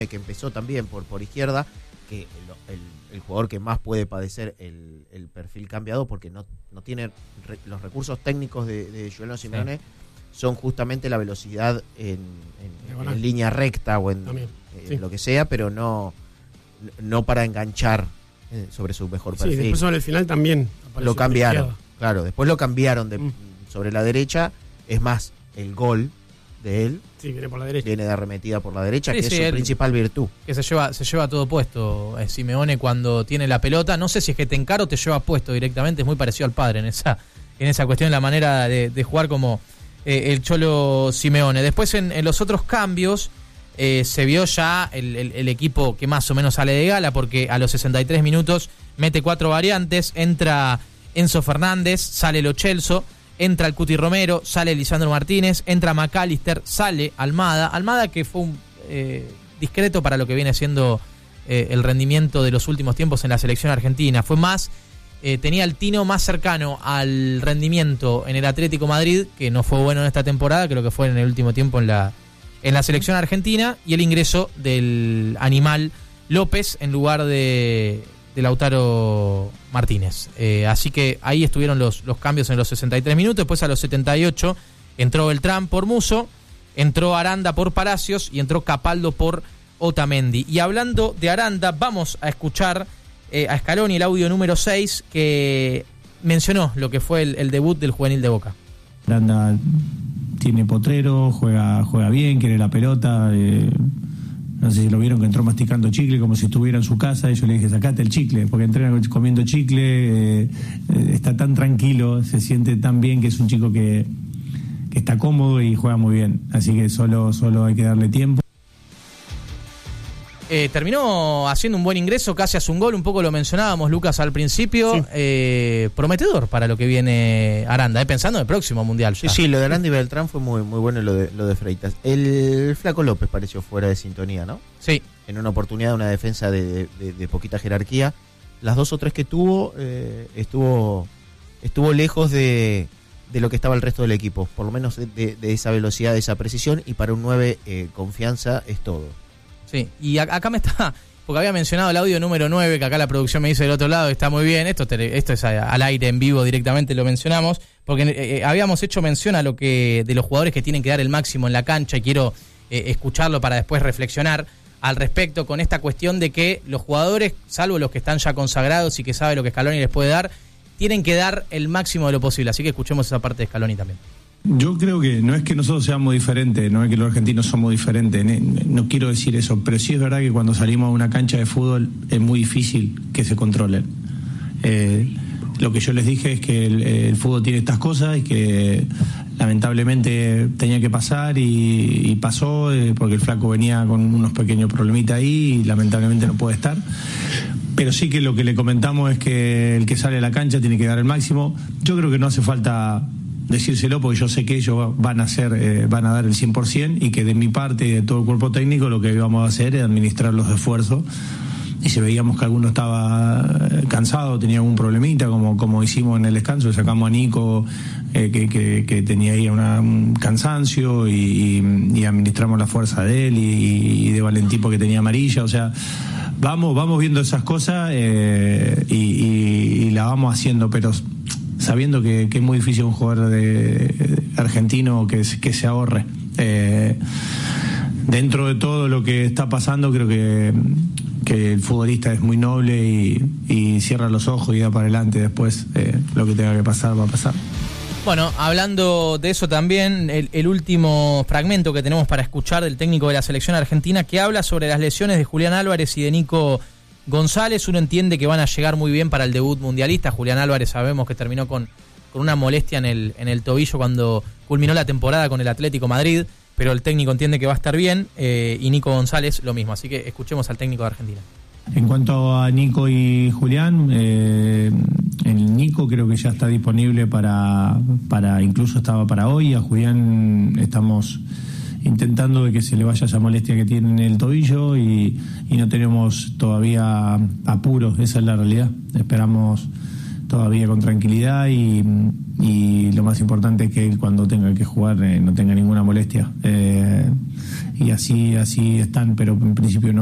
que empezó también por izquierda, que el jugador que más puede padecer el perfil cambiado, porque no tiene los recursos técnicos de Giuliano Simeone, son justamente la velocidad en línea recta o en lo que sea, pero no para enganchar sobre su mejor perfil. Sí, después sobre el final también lo cambiaron, claro, después lo cambiaron sobre la derecha. Es más, el gol de él viene por la derecha, viene de arremetida por la derecha, que es su principal virtud. Que se lleva todo puesto. Simeone, cuando tiene la pelota, no sé si es que te encara o te lleva puesto directamente, es muy parecido al padre en esa cuestión, en la manera de jugar como el Cholo Simeone. Después en los otros cambios se vio ya el equipo que más o menos sale de gala, porque a los 63 minutos mete 4 variantes, entra Enzo Fernández, sale Lo Celso, entra el Cuti Romero, sale Lisandro Martínez, entra McAllister, sale Almada que fue un discreto para lo que viene siendo el rendimiento de los últimos tiempos en la selección argentina. Fue más, tenía el tino más cercano al rendimiento en el Atlético Madrid, que no fue bueno en esta temporada, creo que fue en el último tiempo en la selección argentina, y el ingreso del animal López en lugar de Lautaro Martínez. Así que ahí estuvieron los cambios en los 63 minutos. Después a los 78 entró Beltrán por Musso, entró Aranda por Palacios y entró Capaldo por Otamendi. Y hablando de Aranda, vamos a escuchar a Scaloni el audio número 6, que mencionó lo que fue el debut del juvenil de Boca. Aranda tiene potrero, juega bien, quiere la pelota. No sé si lo vieron que entró masticando chicle como si estuviera en su casa, y yo le dije, sacate el chicle, porque entrena comiendo chicle, está tan tranquilo, se siente tan bien, que es un chico que está cómodo y juega muy bien, así que solo hay que darle tiempo. Terminó haciendo un buen ingreso, casi hace un gol, un poco lo mencionábamos, Lucas, al principio. Prometedor para lo que viene Aranda, pensando en el próximo Mundial ya. Sí, lo de Aranda y Beltrán fue muy, muy bueno, lo de Freitas. El Flaco López pareció fuera de sintonía, ¿no? Sí. En una oportunidad, una defensa de poquita jerarquía. Las 2 o 3 que tuvo, estuvo lejos de lo que estaba el resto del equipo, por lo menos de esa velocidad, de esa precisión, y para un 9 confianza es todo. Sí, y acá me está, porque había mencionado el audio número 9, que acá la producción me dice del otro lado, está muy bien, esto es al aire, en vivo, directamente lo mencionamos, porque habíamos hecho mención a de los jugadores que tienen que dar el máximo en la cancha, y quiero escucharlo para después reflexionar al respecto, con esta cuestión de que los jugadores, salvo los que están ya consagrados y que sabe lo que Scaloni les puede dar, tienen que dar el máximo de lo posible, así que escuchemos esa parte de Scaloni también. Yo creo que no es que nosotros seamos diferentes, no es que los argentinos somos diferentes, no quiero decir eso, pero sí es verdad que cuando salimos a una cancha de fútbol es muy difícil que se controlen. Lo que yo les dije es que el fútbol tiene estas cosas y que lamentablemente tenía que pasar y pasó, porque el Flaco venía con unos pequeños problemitas ahí y lamentablemente no puede estar. Pero sí que lo que le comentamos es que el que sale a la cancha tiene que dar el máximo. Yo creo que no hace falta decírselo, porque yo sé que ellos van a dar el 100%, y que de mi parte y de todo el cuerpo técnico lo que íbamos a hacer es administrar los esfuerzos, y si veíamos que alguno estaba cansado, tenía algún problemita, como hicimos en el descanso, sacamos a Nico que tenía ahí un cansancio, y administramos la fuerza de él y de Valentín, porque tenía amarilla. O sea, vamos viendo esas cosas y la vamos haciendo, pero sabiendo que es muy difícil un jugador argentino que se ahorre. Dentro de todo lo que está pasando, creo que el futbolista es muy noble y cierra los ojos y da para adelante. Después lo que tenga que pasar va a pasar. Bueno, hablando de eso también, el último fragmento que tenemos para escuchar del técnico de la selección argentina, que habla sobre las lesiones de Julián Álvarez y de Nico González. Uno entiende que van a llegar muy bien para el debut mundialista. Julián Álvarez sabemos que terminó con una molestia en el tobillo cuando culminó la temporada con el Atlético Madrid, pero el técnico entiende que va a estar bien, y Nico González lo mismo. Así que escuchemos al técnico de Argentina. En cuanto a Nico y Julián, el Nico creo que ya está disponible para incluso estaba para hoy. A Julián estamos intentando de que se le vaya esa molestia que tiene en el tobillo, y no tenemos todavía apuros, esa es la realidad. Esperamos todavía con tranquilidad y lo más importante es que él cuando tenga que jugar no tenga ninguna molestia. Y así están, pero en principio no.